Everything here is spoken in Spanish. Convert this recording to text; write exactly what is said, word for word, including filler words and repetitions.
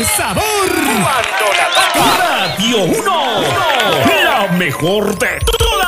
sabor. Cuando la toca Radio uno, la mejor de todas.